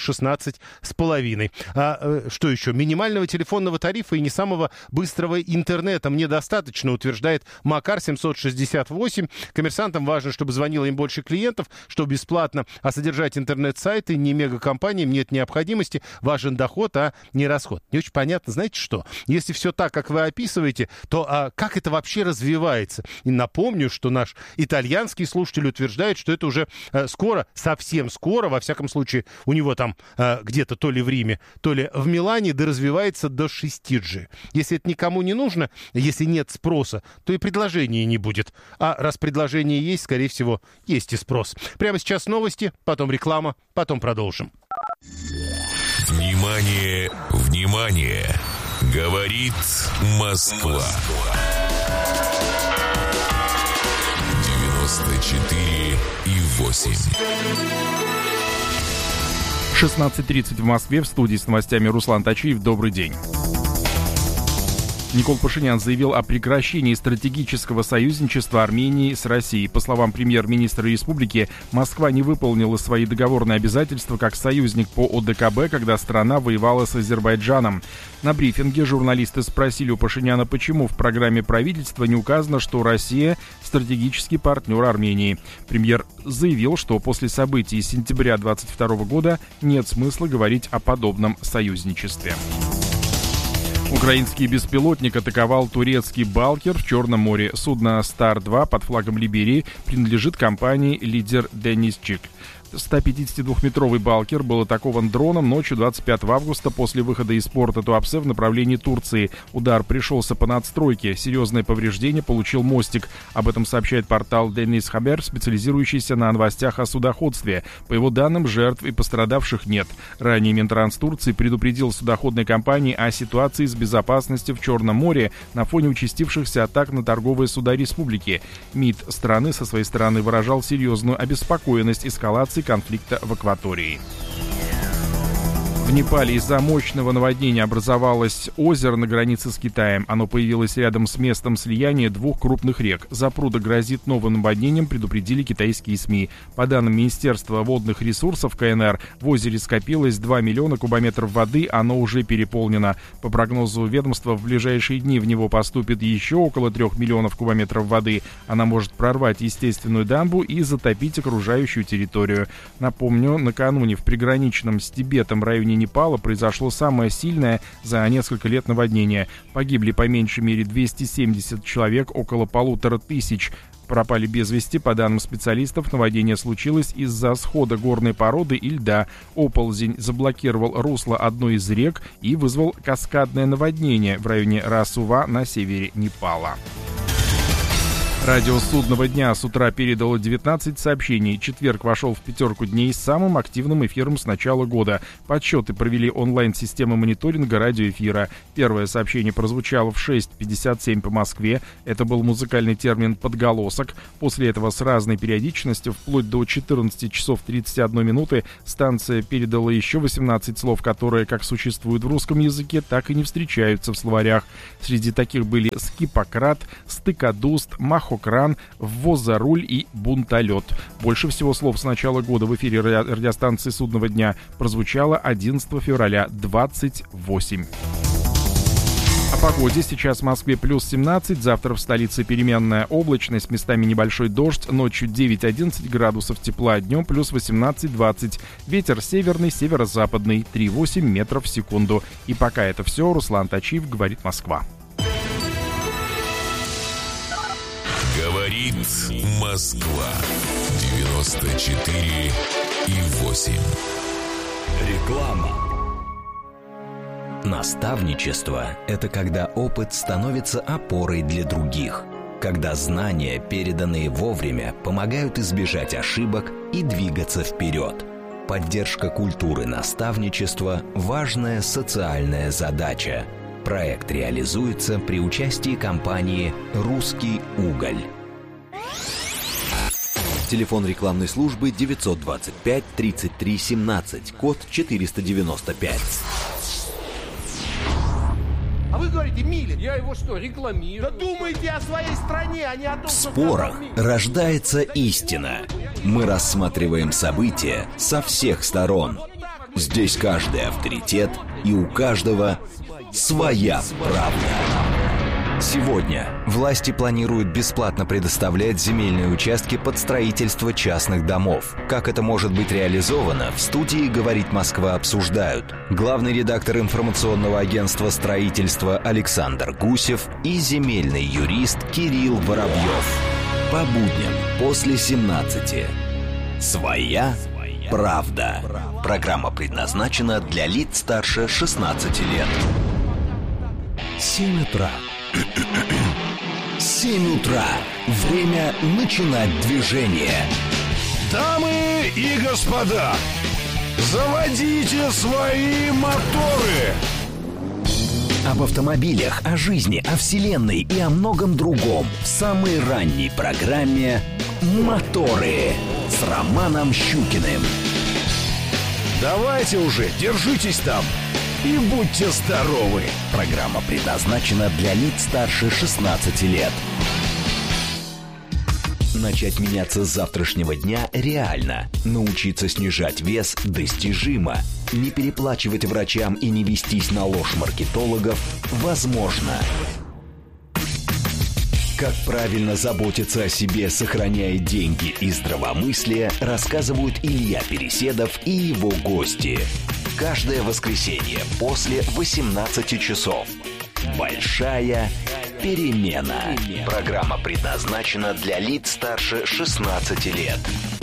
16,5. Что еще? Минимального телефонного тарифа и не самого быстрого интернета мне достаточно, утверждает Макар 768. Коммерсантам важно, чтобы звонило им больше клиентов, что бесплатно, а содержать интернет-сайты не мегакомпаниям нет необходимости. Важен доход, а не расход. Не очень понятно, знаете что? Если все так, как вы описываете, то как это вообще развивается? И напомню, что наш итальянский слушатель утверждает, что это уже скоро, совсем скоро, во всяком случае, у него там где-то то ли в Риме, то ли в Милане, доразвивается до 6G. Если это никому не нужно, если нет спроса, то и предложения не будет. А раз предложение есть, скорее всего, есть и спрос. Прямо сейчас новости, потом реклама, потом продолжим.
Внимание, внимание! Говорит Москва. 94,8.
16:30 в Москве. В студии с новостями Руслан Тачиев. Добрый день. Никол Пашинян заявил о прекращении стратегического союзничества Армении с Россией. По словам премьер-министра республики, Москва не выполнила свои договорные обязательства как союзник по ОДКБ, когда страна воевала с Азербайджаном. На брифинге журналисты спросили у Пашиняна, почему в программе правительства не указано, что Россия – стратегический партнер Армении. Премьер заявил, что после событий сентября 2022 года нет смысла говорить о подобном союзничестве. Украинский беспилотник атаковал турецкий «Балкер» в Черном море. Судно «Стар-2» под флагом Либерии принадлежит компании «Лидер Денисчик». 152-метровый «Балкер» был атакован дроном ночью 25 августа после выхода из порта Туапсе в направлении Турции. Удар пришелся по надстройке. Серьезное повреждение получил мостик. Об этом сообщает портал Денис Хабер, специализирующийся на новостях о судоходстве. По его данным, жертв и пострадавших нет. Ранее Минтранс Турции предупредил судоходные компании о ситуации с безопасностью в Черном море на фоне участившихся атак на торговые суда республики. МИД страны со своей стороны выражал серьезную обеспокоенность эскалации конфликта в акватории. В Непале из-за мощного наводнения образовалось озеро на границе с Китаем. Оно появилось рядом с местом слияния двух крупных рек. Запруда грозит новым наводнением, предупредили китайские СМИ. По данным Министерства водных ресурсов КНР, в озере скопилось 2 миллиона кубометров воды, оно уже переполнено. По прогнозу ведомства, в ближайшие дни в него поступит еще около 3 миллионов кубометров воды. Она может прорвать естественную дамбу и затопить окружающую территорию. Напомню, накануне в приграничном с Тибетом районе Непала произошло самое сильное за несколько лет наводнение. Погибли по меньшей мере 270 человек, около 1500 пропали без вести. По данным специалистов, наводнение случилось из-за схода горной породы и льда. Оползень заблокировал русло одной из рек и вызвал каскадное наводнение в районе Расува на севере Непала. Радио Судного дня с утра передало 19 сообщений. Четверг вошел в пятерку дней с самым активным эфиром с начала года. Подсчеты провели онлайн-системы мониторинга радиоэфира. Первое сообщение прозвучало в 6:57 по Москве. Это был музыкальный термин «подголосок». После этого с разной периодичностью, вплоть до 14 часов 31 минуты, станция передала еще 18 слов, которые как существуют в русском языке, так и не встречаются в словарях. Среди таких были «скипократ», «стыкодуст», «махокран», «ввоз за руль» и «бунтолет». Больше всего слов с начала года в эфире радиостанции «Судного дня» прозвучало 11 февраля 28. О погоде. Сейчас в Москве плюс 17, завтра в столице переменная облачность, местами небольшой дождь, ночью 9-11 градусов тепла, днем плюс 18-20. Ветер северный, северо-западный, 3,8 метров в секунду. И пока это все, Руслан Тачиев, говорит Москва.
Говорит Москва. 94,8.
Реклама. Наставничество – это когда опыт становится опорой для других. Когда знания, переданные вовремя, помогают избежать ошибок и двигаться вперед. Поддержка культуры наставничества – важная социальная задача. Проект реализуется при участии компании «Русский уголь». Телефон рекламной службы 925 33 17, код 495.
А вы говорите, Милин, я его что, рекламирую? Да думайте о своей стране, а не о том,
В спорах рождается истина. Мы рассматриваем события со всех сторон. Здесь каждый авторитет, и у каждого своя правда. Сегодня власти планируют бесплатно предоставлять земельные участки под строительство частных домов. Как это может быть реализовано, в студии «Говорит Москва» обсуждают главный редактор информационного агентства строительства Александр Гусев и земельный юрист Кирилл Воробьев. По будням после 17. Своя правда. Программа предназначена для лиц старше 16 лет. 7 утра. 7 утра. Время начинать движение.
Дамы и господа, заводите свои моторы.
Об автомобилях, о жизни, о вселенной и о многом другом в самой ранней программе «Моторы» с Романом Щукиным.
Давайте уже, держитесь там и будьте здоровы.
Программа предназначена для лиц старше 16 лет. Начать меняться с завтрашнего дня реально. Научиться снижать вес достижимо. Не переплачивать врачам и не вестись на ложь маркетологов возможно. Как правильно заботиться о себе, сохраняя деньги и здравомыслие, рассказывают Илья Переседов и его гости. Каждое воскресенье после 18 часов. Большая перемена. Программа предназначена для лиц старше 16 лет.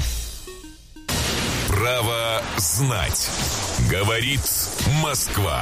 Право знать. Говорит Москва.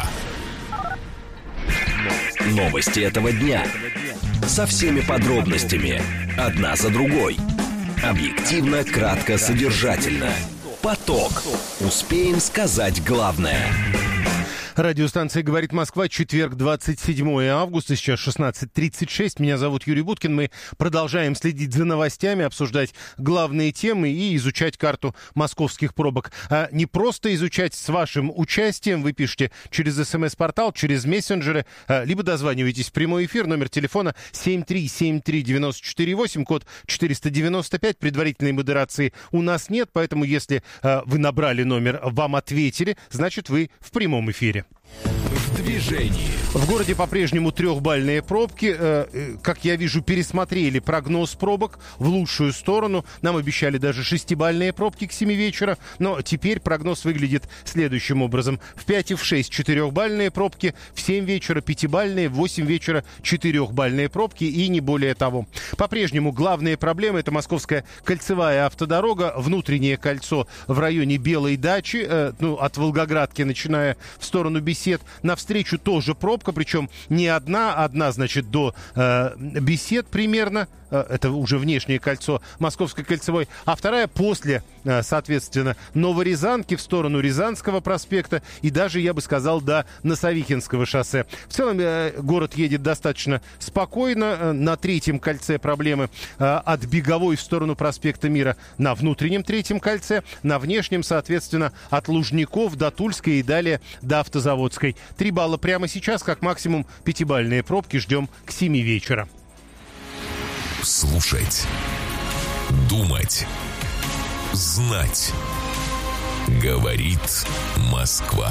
Новости этого дня. Со всеми подробностями. Одна за другой. Объективно, кратко, содержательно. Поток. Успеем сказать главное.
Радиостанция «Говорит Москва», четверг, 27 августа, сейчас 16:36. Меня зовут Юрий Буткин. Мы продолжаем следить за новостями, обсуждать главные темы и изучать карту московских пробок. А не просто изучать с вашим участием. Вы пишете через СМС-портал, через мессенджеры, либо дозваниваетесь в прямой эфир. Номер телефона 7373948, код 495. Предварительной модерации у нас нет, поэтому если вы набрали номер, вам ответили, значит, вы в прямом эфире.
В движении.
В городе по-прежнему трехбальные пробки. Как я вижу, пересмотрели прогноз пробок в лучшую сторону. Нам обещали даже 6-бальные пробки к 7 вечера. Но теперь прогноз выглядит следующим образом. В 5 и в 6 4-бальные пробки, в 7 вечера 5-бальные, в 8 вечера 4-бальные пробки и не более того. По-прежнему главные проблемы — это Московская кольцевая автодорога, внутреннее кольцо в районе Белой дачи, от Волгоградки, начиная в сторону Бесед. Навстречу тоже пробка, причем не одна, значит, до Бесед примерно, это уже внешнее кольцо Московской кольцевой, а вторая после, соответственно, Новорязанки в сторону Рязанского проспекта и даже, я бы сказал, до Носовихинского шоссе. В целом город едет достаточно спокойно. На третьем кольце проблемы от Беговой в сторону проспекта Мира на внутреннем третьем кольце, на внешнем, соответственно, от Лужников до Тульской и далее до Автозаводской. 3 балла прямо сейчас, как максимум 5-бальные пробки ждем к 7 вечера.
Слушать, думать, знать. Говорит Москва.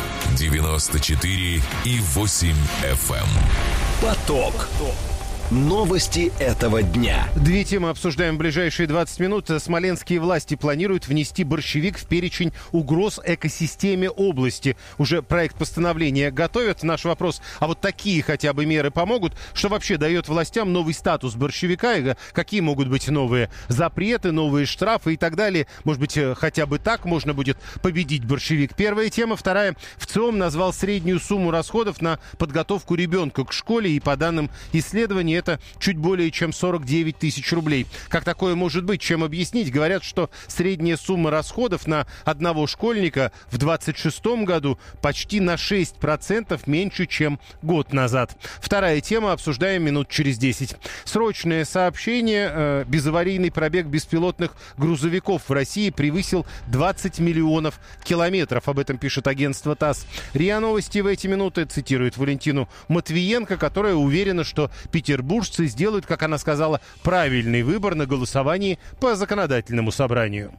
94,8 FM.
Поток. Новости этого дня.
2 темы обсуждаем в ближайшие 20 минут. Смоленские власти планируют внести борщевик в перечень угроз экосистеме области. Уже проект постановления готовят. Наш вопрос: а вот такие хотя бы меры помогут? Что вообще дает властям новый статус борщевика? И какие могут быть новые запреты, новые штрафы и так далее? Может быть, хотя бы так можно будет победить борщевик? Первая тема. Вторая. ВЦИОМ назвал среднюю сумму расходов на подготовку ребенка к школе, и по данным исследований это чуть более чем 49 тысяч рублей. Как такое может быть? Чем объяснить? Говорят, что средняя сумма расходов на одного школьника в 2026 году почти на 6% меньше, чем год назад. Вторая тема. Обсуждаем минут через 10. Срочное сообщение. Безаварийный пробег беспилотных грузовиков в России превысил 20 миллионов километров. Об этом пишет агентство ТАСС. РИА Новости в эти минуты цитирует Валентину Матвиенко, которая уверена, что петербуржцы сделают, как она сказала, правильный выбор на голосовании по законодательному собранию.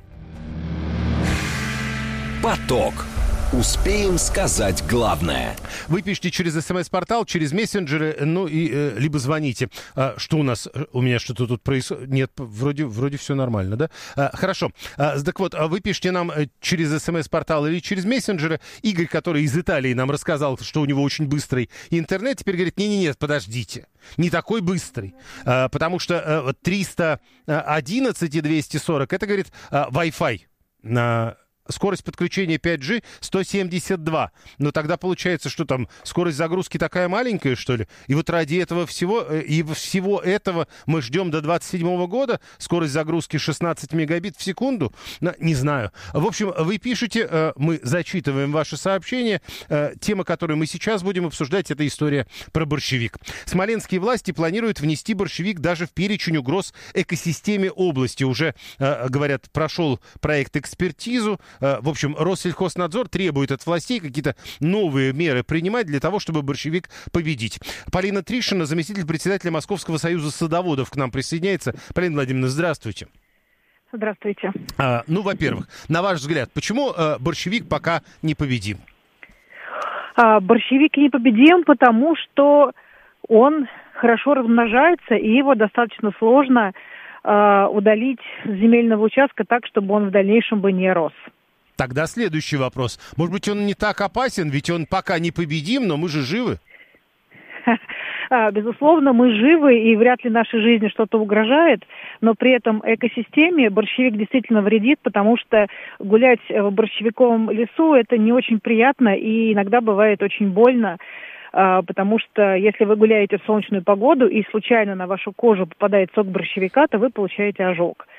Поток. Успеем сказать главное.
Вы пишите через СМС-портал, через мессенджеры, либо звоните. Что у нас? У меня что-то тут происходит? Нет, вроде все нормально, да? Хорошо. Так вот, вы пишите нам через СМС-портал или через мессенджеры. Игорь, который из Италии нам рассказал, что у него очень быстрый интернет, теперь говорит: не-не-не, подождите, не такой быстрый. Потому что 311 и 240, это, говорит, Wi-Fi на... Скорость подключения 5G 172. Но тогда получается, что там скорость загрузки такая маленькая, что ли? И вот ради этого всего этого мы ждем до 2027 года. Скорость загрузки 16 мегабит в секунду. Не знаю. В общем, вы пишете, мы зачитываем ваши сообщения. Тема, которую мы сейчас будем обсуждать, это история про борщевик. Смоленские власти планируют внести борщевик даже в перечень угроз экосистеме области. Уже, говорят, прошел проект экспертизу. В общем, Россельхознадзор требует от властей какие-то новые меры принимать для того, чтобы борщевик победить. Полина Тришина, заместитель председателя Московского союза садоводов, к нам присоединяется. Полина Владимировна, здравствуйте.
Здравствуйте.
Во-первых, на ваш взгляд, почему борщевик пока не победим?
Борщевик не победим, потому что он хорошо размножается, и его достаточно сложно удалить с земельного участка так, чтобы он в дальнейшем бы не рос.
Тогда следующий вопрос. Может быть, он не так опасен, ведь он пока не победим, но мы же живы.
Безусловно, мы живы, и вряд ли нашей жизни что-то угрожает, но при этом экосистеме борщевик действительно вредит, потому что гулять в борщевиковом лесу — это не очень приятно, и иногда бывает очень больно, потому что если вы гуляете в солнечную погоду и случайно на вашу кожу попадает сок борщевика, то вы получаете ожог.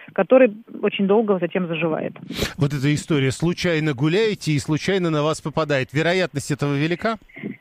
который очень долго затем заживает.
Вот эта история. Случайно гуляете и случайно на вас попадает. Вероятность этого велика?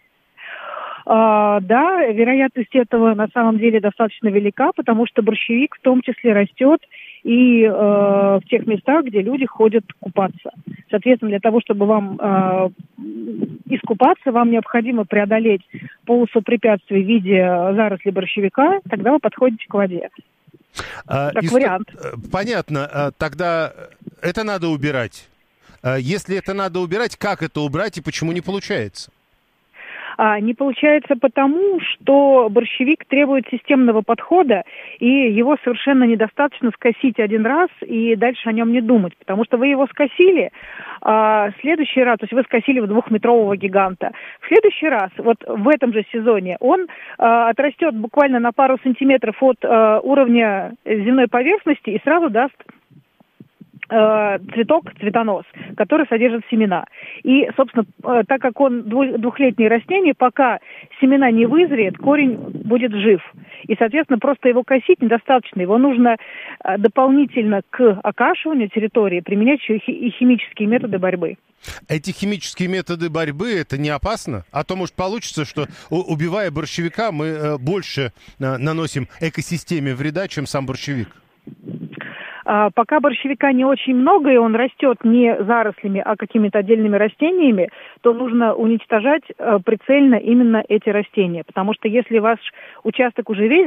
Да, вероятность этого на самом деле достаточно велика, потому что борщевик в том числе растет и в тех местах, где люди ходят купаться. Соответственно, для того, чтобы вам искупаться, вам необходимо преодолеть полосу препятствий в виде зарослей борщевика, тогда вы подходите к воде. Как вариант.
Понятно. Тогда это надо убирать. Если это надо убирать, как это убрать и почему не получается?
Не получается потому, что борщевик требует системного подхода, и его совершенно недостаточно скосить один раз и дальше о нем не думать, потому что вы его скосили, в следующий раз, то есть вы скосили в 2-метрового гиганта, в следующий раз, вот в этом же сезоне, он отрастет буквально на пару сантиметров от уровня земной поверхности и сразу даст цветок, цветонос, который содержит семена. И, собственно, так как он двухлетнее растение, пока семена не вызреют, корень будет жив. И, соответственно, просто его косить недостаточно. Его нужно дополнительно к окашиванию территории применять еще и химические методы борьбы.
Эти химические методы борьбы, это не опасно? А то, может, получится, что, убивая борщевика, мы больше наносим экосистеме вреда, чем сам борщевик.
Пока борщевика не очень много, и он растет не зарослями, а какими-то отдельными растениями, то нужно уничтожать прицельно именно эти растения. Потому что если ваш участок уже весь